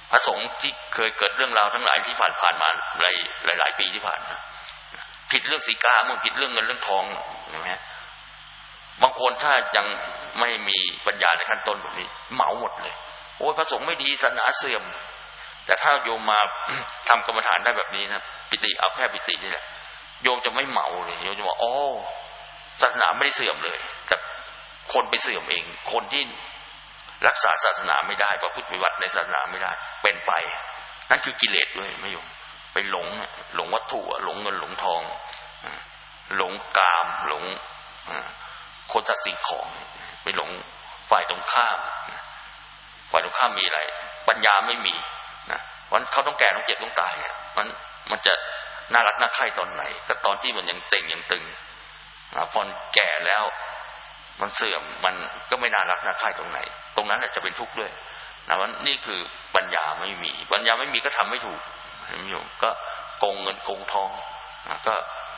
พระสงฆ์ที่เคยเกิดเรื่องราวทั้งหลายที่ผ่านมาหลายปีที่ผ่านมาผิดเรื่องศีลกามั่งผิดเรื่องเงินเรื่องทองเห็นไหมบางคนถ้ายังไม่มีปัญญาในขั้นต้นแบบนี้เหมาหมดเลยโอ้ยพระสงฆ์ไม่ดีศาสนาเสื่อมแต่ถ้าโยมมาทำกรรมฐานได้แบบนี้นะปิติเอาแค่ปิตินี่แหละโยมจะไม่เหมาเลยโยมจะบอกโอ้ศาสนาไม่ได้เสื่อมเลยแต่คนไปเสื่อมเองคนที่รักษาศาสนาไม่ได้ประพฤติปฏิบัติในศาสนาไม่ได้เป็นไปนั่นคือกิเลสด้วยไม่โยมไปหลงวัตถุหลงเงินหลงทองหลงกามหลงคนสัตว์สิ่งของไปหลงฝ่ายตรงข้ามมีอะไรปัญญาไม่มีนะวันเขาต้องแก่ต้องเจ็บต้องตายมันจะน่ารักน่าใคร่ตอนไหนก็ตอนที่มันยังเต่งยังตึงพอแก่แล้วมันเสื่อมมันก็ไม่น่ารักน่าใคร่ตรงไหนตรงนั้นแหละจะเป็นทุกข์ด้วยนะวันนี่คือปัญญาไม่มีก็ทำไม่ถูกก็โกงเงินโกงทองก็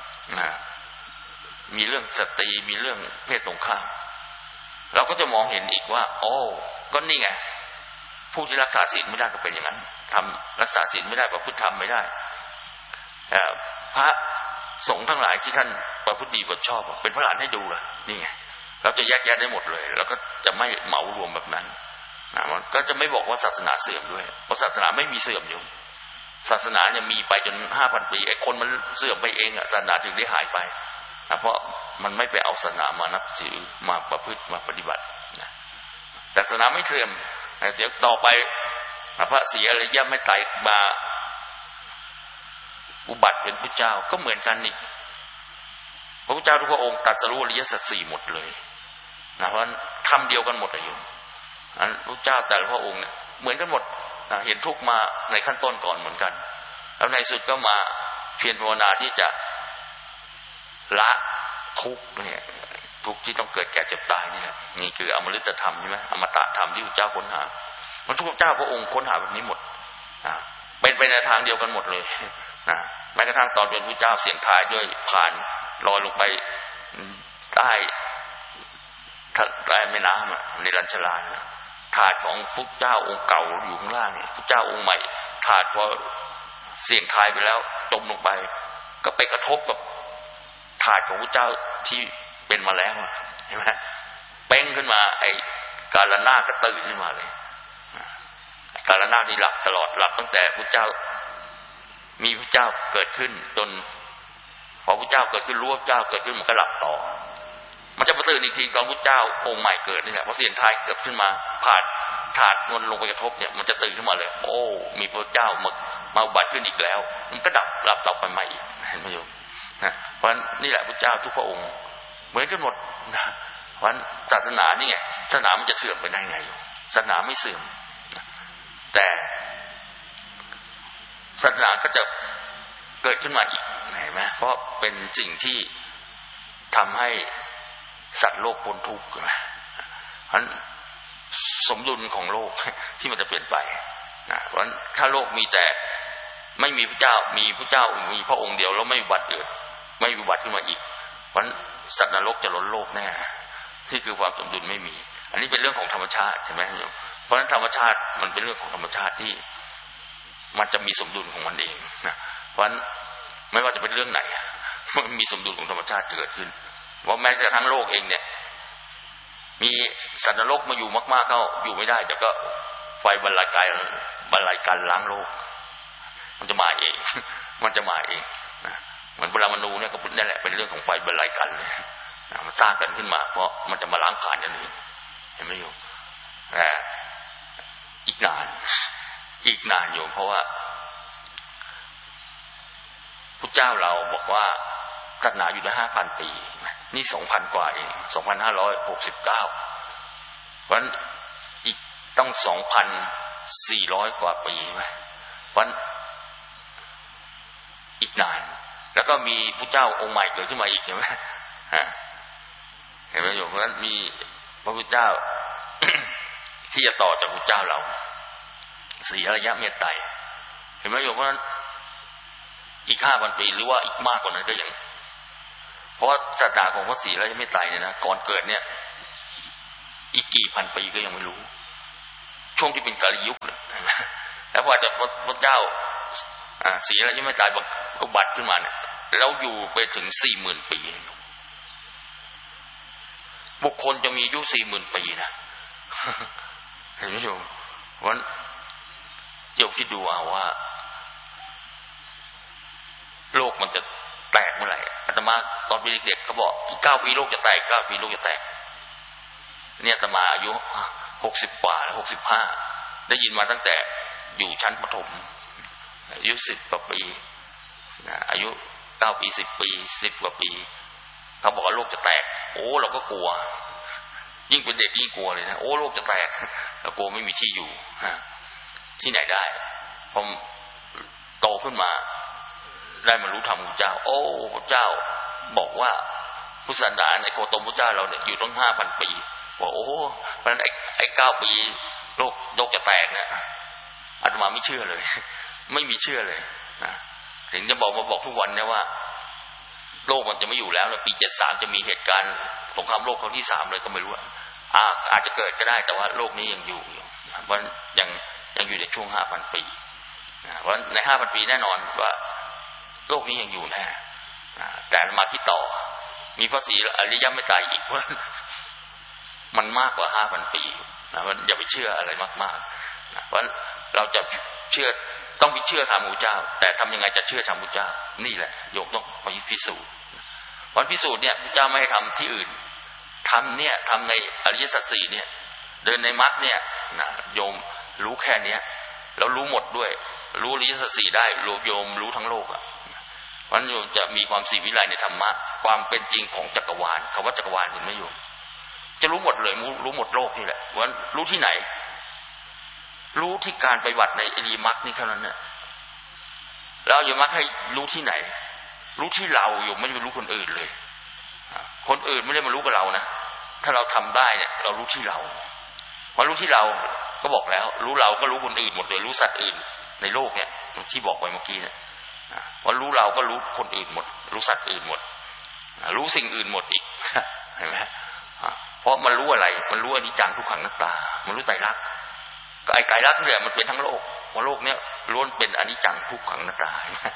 มีเรื่องสตรีมีเรื่องเพศตรงข้ามเราก็จะมองเห็นอีกว่าโอ้ก็นี่ไงผู้ที่รักษาศีลไม่ได้ก็เป็นอย่างนั้นรักษาศีลไม่ได้ประพฤติธรรมไม่ได้พระสงฆ์ทั้งหลายที่ท่านประพฤติดีประพฤติชอบเป็นพระอรหันต์ให้ดูล่ะนี่ไงเราจะแยกแยะได้หมดเลยแล้วก็จะไม่เหมารวมแบบนั้นมันก็จะไม่บอกว่าศาสนาเสื่อมด้วยเพราะศาสนาไม่มีเสื่อมอยู่ศาสนาเนี่ยมีไปจน 5,000 ปีไอ้คนมันเสื่อมไปเองศาสนาถึงได้หายไปเพราะมันไม่ไปเอาศาสนามานับถือมาประพฤติมาปฏิบัติแต่ศาสนาไม่เสื่อมเดี๋ยวต่อไปพระศรีอริยะไม่ไตรมาอุบัติเป็นพระเจ้าก็เหมือนกันนี่พระพุทธเจ้าทุกพระองค์ตรัสรู้อริยสัจสี่หมดเลยนะเพราะฉะนั้นทำเดียวกันหมดเลยโยมพระพุทธเจ้าแต่ละพระองค์เนี่ยเหมือนกันหมดเห็นทุกข์มาในขั้นต้นก่อนเหมือนกันแล้วในสุดก็มาเพียรภาวนาที่จะละทุกข์เนี่ยทุกข์ที่ต้องเกิดแก่เจ็บตายนี่แหละนี่คืออมฤตธรรมใช่ไหมอมตะธรรมที่พระเจ้าค้นหามันทุกเจ้าพระองค์ค้นหาแบบนี้หมดเป็นไปในทางเดียวกันหมดเลยแม้กระทั่งตอนเป็นพระเจ้าเสียงทายด้วยผ่านลอยลงไปใต้แม่น้ำในรัญชลาถาดของพระเจ้าองค์เก่าอยู่ข้างล่างเนี่ยพระเจ้าองค์ใหม่ถาดพอเสียงทายไปแล้วจมลงไปก็ไปกระทบกับถาดของพระเจ้าที่เป็นมาแล้วเห็นไหมเป้งขึ้นมาไอ้กาลนาคก็ตื่นขึ้นมาเลยกาลนาคนี่หลับตลอดหลับตั้งแต่พระเจ้ามีพระเจ้าเกิดขึ้นจนพอพระเจ้าเกิดขึ้นรู้ว่าพระเจ้าเกิดขึ้นมันก็หลับต่อมันจะมาตื่นอีกทีตอนพระเจ้าองค์ใหม่เกิดนี่แหละพอเสียงทายเกิดขึ้นมาผ่านถาดมันลงไปกระทบเนี่ยมันจะตื่นขึ้นมาเลยโอ้มีพระเจ้ามาอุบัติขึ้นอีกแล้วมันก็หลับต่อไปใหม่อีกเห็นไหมโยมเพราะนี่แหละพระเจ้าทุกพระองค์เหมือนกันหมดนะเพราะศาสนานี่ไงศาสนามันจะเสื่อมไปได้ไงศาสนาไม่เสื่อมแต่ศาสนาก็จะเกิดขึ้นมาอีกเห็นไหมเพราะเป็นสิ่งที่ทำให้สัตว์โลกพ้นทุกข์นะเพราะสมดุลของโลกที่มันจะเปลี่ยนไปนะเพราะถ้าโลกมีแต่ไม่มีพระเจ้ามีพระเจ้ามีพระองค์เดียวแล้วไม่อุบัติเกิดไม่อุบัติขึ้นมาอีกเพราะสัตว์นรกจะล้นโลกแน่ที่คือความสมดุลไม่มีอันนี้เป็นเรื่องของธรรมชาติใช่ไหมเพราะฉะนั้นธรรมชาติมันเป็นเรื่องของธรรมชาติที่มันจะมีสมดุลของมันเองนะเพราะฉะนั้นไม่ว่าจะเป็นเรื่องไหนมันมีสมดุลของธรรมชาติเกิดขึ้นเพราะแม้แต่ทั้งโลกเองเนี่ยมีสัตว์นรกมาอยู่มากๆเขาอยู่ไม่ได้เดี๋ยวก็ไฟบรรลัยการล้างโลกมันจะมาเองนะเหมือนเวลามนูเนี่ยก็นั่นแหละเป็นเรื่องของไฟบรรลัยกันเลยมันสร้างกันขึ้นมาเพราะมันจะมาล้างผ่านอย่างนี้เห็นไหมโยมอีกนานโยมเพราะว่าพระเจ้าเราบอกว่าศาสนาอยู่ได้ 5,000 ปีนี่ 2,000 กว่าเอง 2,569 เพราะฉะนั้นอีกต้อง 2,400 กว่าปีไหมเพราะอีกนานแล้วก็มีพระเจ้าองค์ใหม่เกิดขึ้นมาอีกใช่ไหมเห็นไหมโยมเพราะฉะนั้นมีพระพุทธเจ้า ที่จะต่อจากพระเจ้าเราศรีอริยะเมตไตรเห็นไหมโยมเพราะฉะนั้นอีก 5,000 ปีหรือว่าอีกมากกว่านั้นก็ยังเพราะว่าศาสนาของพระศรีอริยะเมตไตรเนี่ยนะก่อนเกิดเนี่ยอีกกี่พันปีก็ยังไม่รู้ช่วงที่เป็นกาลยุคแต่แล้วพอจะพระเจ้าสีอะไรที่ไม่ตายก็บัตรขึ้นมาเนี่ยแล้วอยู่ไปถึง 40,000 ปีบุคคลจะมีอายุ 40,000 ปีนะเห็นไหมโยมวันโยมคิดดูเอาว่าโลกมันจะแตกเมื่อไหร่อาตมาตอนเป็นเด็กๆเขาบอกอีก9 ปีโลกจะแตก9 ปีโลกจะแตกเนี่ยอาตมาอายุ60 กว่าแล้ว65ได้ยินมาตั้งแต่อยู่ชั้นประถมอายุ10 กว่าปีอายุ9 ปี10 ปี10 กว่าปีเขาบอกว่าโลกจะแตกโอ้เราก็กลัวยิ่งเป็นเด็กยิ่งกลัวเลยนะโอ้โลกจะแตกเรากลัวไม่มีที่อยู่ที่ไหนได้พอโตขึ้นมาได้มารู้ธรรมพระเจ้าโอ้พระเจ้าบอกว่าพุทธศาสนาในโคตมพระเจ้าเราเนี่ยอยู่ตั้ง 5,000 ปีบอกโอ้เพราะฉะนั้นไอ้9 ปีโลกจะแตกเนี่ยอาตมาไม่เชื่อเลยไม่มีเชื่อเลยนะถึงจะบอกทุกวันเนี่ยว่าโลกมันจะไม่อยู่แล้วปี73จะมีเหตุการณ์สงครามโลกครั้งที่3เลยก็ไม่รู้อาจจะเกิดก็ได้แต่ว่าโลกนี้ยังอยู่เพราะยังอยู่ในช่วง 5,000 ปีเพราะใน 5,000 ปีแน่นอนว่าโลกนี้ยังอยู่แน่แต่มาคิดต่อมีพระศรีอริยะไม่ตายอีกเพราะมันมากกว่า 5,000 ปีนะว่าอย่าไปเชื่ออะไรมากๆนะเพราะเราจะเชื่อต้องไปเชื่อธรรมพระเจ้าแต่ทำยังไงจะเชื่อธรรมพระเจ้านี่แหละโยมต้องไปพิสูจน์วันพิสูจน์เนี่ยพระเจ้าไม่ให้ทำที่อื่นทำในอริยสัจสี่เนี่ยเดินในมรรคเนี่ยนะโยมรู้แค่เนี้ยแล้วรู้หมดด้วยรู้อริยสัจสี่ได้โยมรู้ทั้งโลกวันโยมจะมีความสีวิไลในธรรมะความเป็นจริงของจักรวาลคำว่าจักรวาลเห็นไหมโยมจะรู้หมดเลยรู้หมดโลกนี่แหละวันรู้ที่ไหนรู้ที่การปฏิบัติในอริยมรรคนี่เท่านั้นเนี่ยแล้วอริยมรรคให้รู้ที่ไหนรู้ที่เราโยมไม่ได้ไปรู้คนอื่นเลยคนอื่นไม่ได้มารู้กับเรานะถ้าเราทำได้เนี่ยเรารู้ที่เราพอรู้ที่เราก็บอกแล้วรู้เราก็รู้คนอื่นหมดเลยรู้สัตว์อื่นในโลกเนี่ยที่บอกไปเมื่อกี้เนี่ยพอรู้เราก็รู้คนอื่นหมดรู้สัตว์อื่นหมดรู้สิ่งอื่นหมดอีกเห็นไหมเพราะมันรู้อะไรมันรู้อนิจจังทุกขังอนัตตามันรู้ไตรลักษณ์ก็ไอ้ไตรลักษณ์เนี่ยมันเป็นทั้งโลกเพราะโลกเนี้ยล้วนเป็นอนิจจังทุกขังอนัตตา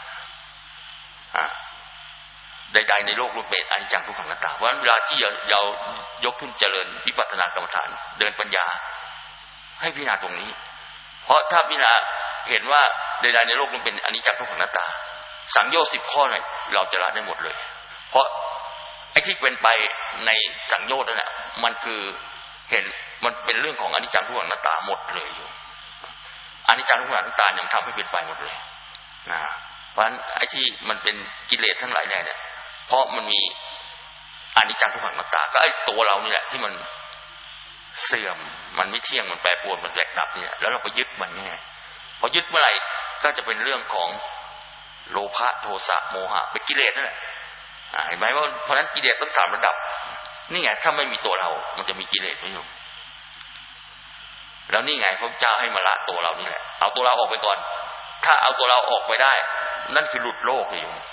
ใดๆในโลกล้วนเป็นอนิจจังทุกขังอนัตตาเพราะฉะนั้นเวลาที่เรายกขึ้นเจริญวิปัสสนากรรมฐานเดินปัญญาให้พิจารณาตรงนี้เพราะถ้าพิจารณาเห็นว่าใดๆในโลกมันเป็นอนิจจังทุกขังอนัตตาสังโยชน์10 ข้อเนี่ยเราจะละได้หมดเลยเพราะไอ้ที่เป็นไปในสังโยชน์นั่นแหละมันคือเห็นมันเป็นเรื่องของอนิจจังทุกขังอนัตตาหมดเลยอยู่อนิจจังทุกขังอนัตตาเนี่ยมันทำให้เป็นไปหมดเลยนะเพราะฉะนั้นไอ้ที่มันเป็นกิเลสทั้งหลายเนี่ยเพราะมันมีอนิจจังทุกขังอนัตตาก็ไอ้ตัวเรานี่แหละที่มันเสื่อมมันไม่เที่ยงมันแปรปรวนมันแตกดับเนี่ยแล้วเราไปยึดมันไงพอยึดเมื่อไหร่ก็จะเป็นเรื่องของโลภะโทสะโมหะเป็นกิเลสนั่นแหละเห็นไหมว่าเพราะฉะนั้นกิเลสต้อง3 ระดับนี่ไงถ้าไม่มีตัวเรามันจะมีกิเลสไม่อยู่แล้วนี่ไงพระเจ้าให้มาละตัวเรานี่แหละเอาตัวเราออกไปก่อนถ้าเอาตัวเราออกไปได้นั่นคือหลุดโลกเลยอยู่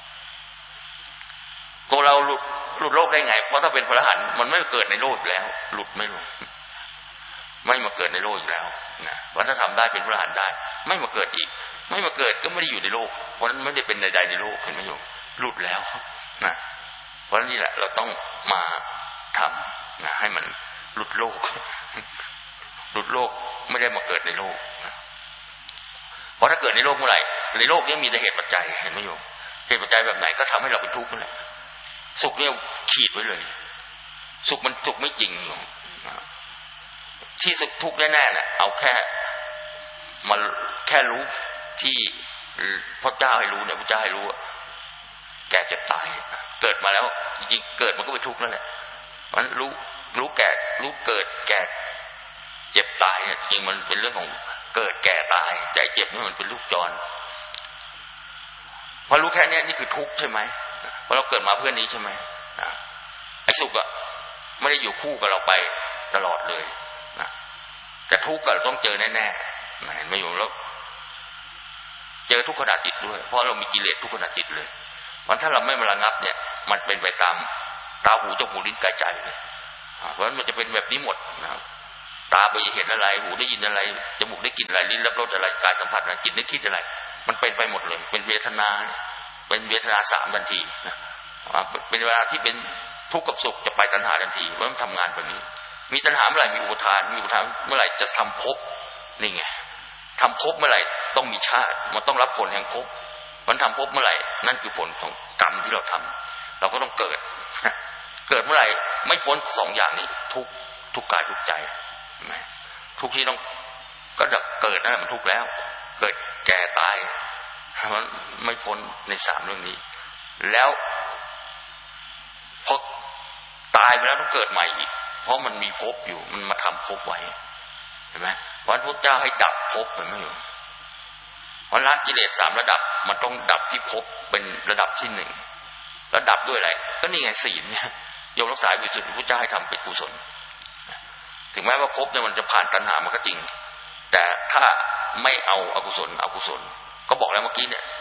ตัวเราหลุดโลกได้ไงเพราะถ้าเป็นพระอรหันต์มันไม่เกิดในโลกแล้วหลุดไม่มาเกิดในโลกอีกแล้วนะว่าถ้าทำได้เป็นพระอรหันต์ได้ไม่มาเกิดอีกไม่มาเกิดก็ไม่ได้อยู่ในโลกเพราะนั้นไม่ได้เป็นใดๆในโลกเห็นไหมโยมหลุดแล้วนะเพราะนี่แหละเราต้องมาทำนะให้มันหลุดโลกหลุดโลกไม่ได้มาเกิดในโลกนะเพราะถ้าเกิดในโลกเมื่อไหร่ในโลกนี้มีแต่เหตุปัจจัยเห็นไหมโยมเหตุปัจจัยแบบไหนก็ทำให้เราเป็นทุกข์นั่นแหละสุขเนี่ยขีดไว้เลยสุขมันสุขไม่จริงโยมที่สุขทุกข์แน่ๆน่ะเอาแค่มันแค่รู้ที่พระเจ้าให้รู้เนี่ยพระเจ้าให้รู้แก่เจ็บตายเกิดมาแล้วจริงๆเกิดมันก็เป็นทุกข์นั่นแหละมันรู้แก่รู้เกิดแก่เจ็บตายจริงมันเป็นเรื่องของเกิดแก่ตายใจเจ็บนี่มันเป็นลูกจรพอรู้แค่นี้นี่คือทุกข์ใช่ไหมเพราะเราเกิดมาเพื่อนี้ใช่ไหมไอ้สุขอะไม่ได้อยู่คู่กับเราไปตลอดเลยนะแต่ทุกข์ก็ต้องเจอแน่ๆเห็นไหมอยู่แล้วเจอทุกขณะจิตด้วยเพราะเรามีกิเลสทุกขณะจิตเลยมันถ้าเราไม่มาระงับเนี่ยมันเป็นไปตามตาหูจมูกลิ้นกายใจเลยเพราะฉะนั้นมันจะเป็นแบบนี้หมดนะตาไปเห็นอะไรหูได้ยินอะไรจมูกได้กลิ่นอะไรลิ้นรับรสอะไรอะไรกายสัมผัสอะไรจิตนึกคิดอะไรมันเป็นไปหมดเลยเป็นเวทนาสามทันทีนะเป็นเวลาที่เป็นทุกข์กับสุขจะไปตัณหาทันทีมันทำงานแบบนี้มีตัณหาเมื่อไหร่มีอุปทานเมื่อไหร่จะทำภพนี่ไงทำภพเมื่อไหร่ต้องมีชาติมันต้องรับผลแห่งภพมันทำภพเมื่อไหร่นั่นคือผลของกรรมที่เราทำเราก็ต้องเกิดเมื่อไหร่ไม่พ้นสองอย่างนี้ทุกกายทุกใจทุกที่ต้องก็จะเกิดนั่นมันทุกแล้วเกิดแก่ตายมันไม่พ้นในสามเรื่องนี้แล้วพอตายไปแล้วต้องเกิดใหม่อีกเพราะมันมีภพอยู่มันมาทำภพไว้เห็นไหมเพราะพระเจ้าให้ดับภพเห็นไหมอยู่เพราะละกิเลส3ระดับมันต้องดับที่ภพเป็นระดับที่1แล้วดับด้วยอะไรก็นี่ไงศีลเนี่ยโยมรักษาวิสุทธิพระเจ้าให้ทำเป็นกุศลถึงแม้ว่าภพเนี่ยมันจะผ่านตัณหามันก็จริงแต่ถ้าไม่เอาอกุศลก็บอกแล้วเมื่อกี้เนี่ย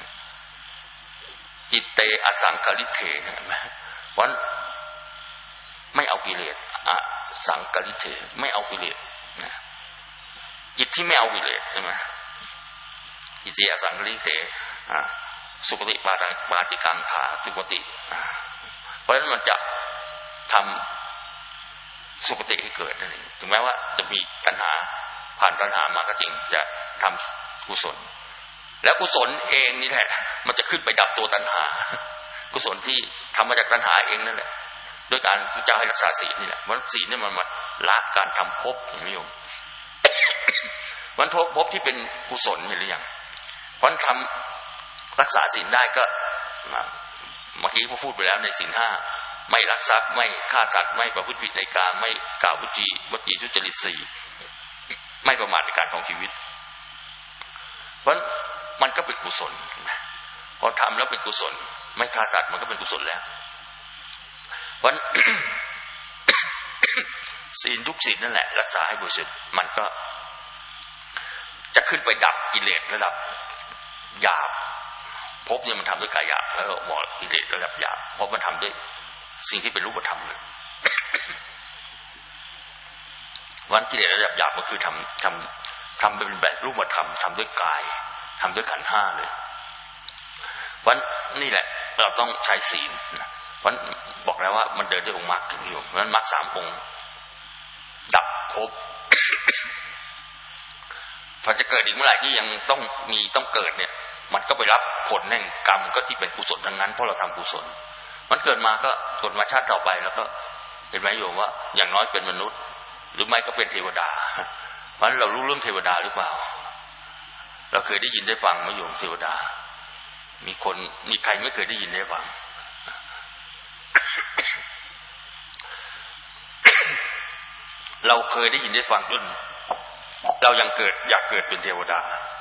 จิตเตอสังคลิเทเห็นไหมเพราะไม่เอากิเลสอสังคลิเทไม่เอากิเลสจิตที่ไม่เอากิเลสใช่ไหมอิเสียสังคลิเทสุคติปาติกังขาสุคติเพราะฉะนั้นมันจะทำสุคติให้เกิดนั่นเองถึงแม้ว่าจะมีตัณหาผ่านตัณหามาก็จริงจะทำกุศลแล้วกุศลเองนี่แหละมันจะขึ้นไปดับตัวตัณหากุศลที่ทำมาจากตัณหาเองนั่นแหละด้วยการพระเจ้าให้รักษาศีลนี่แหละเพราะศีลนี่มันมาละการทำภพอย่างนี้โยมมันภพที่เป็นกุศลเห็นหรือยังเพราะทำรักษาศีลได้ก็เมื่อกี้ผมพูดไปแล้วในศีล5ไม่ลักทรัพย์ไม่ฆ่าสัตว์ไม่ประพฤติผิดในกามไม่กล่าววจีทุจริต4ไม่ประมาทในการของชีวิตเพราะมันก็เป็นกุศลพอทำแล้วเป็นกุศลไม่ฆ่าสัตว์มันก็เป็นกุศลแล้วเพราะ ศีลทุกศีลนั่นแหละรักษาให้บริสุทธิ์มันก็จะขึ้นไปดับกิเลสระดับหยาบภพเนี่ยมันทำด้วยกายหยาบแล้วบอกกิเลสระดับหยาบเพราะมันทำด้วยสิ่งที่เป็นรูปธรรมเลยวันกิเลสระดับหยาบก็คือทำเป็นแบบรูปธรรมทำด้วยกายทำด้วยขันธ์5เลยวันนี่แหละเราต้องใช้ศีลวันบอกแล้วว่ามันเดินด้วยองค์มรรคถึงอยู่เพราะฉะนั้นมรรค3องค์ดับภพพอจะเกิดอีกเมื่อไหร่ที่ยังต้องเกิดเนี่ยมันก็ไปรับผลแห่งกรรมก็ที่เป็นกุศลทั้งนั้นเพราะเราทำกุศลมันเกิดมาก็เกิดมาชาติต่อไปแล้วก็เห็นไหมโยมว่าอย่างน้อยเป็นมนุษย์หรือไม่ก็เป็นเทวดาเพราะฉะนั้นเรารู้เรื่องเทวดาหรือเปล่าเราเคยได้ยินได้ฟังไหมโยมเทวดามีใครไม่เคยได้ยินได้ฟัง เราเคยได้ยินได้ฟังจนเรายังอยากเกิดเป็นเทวดา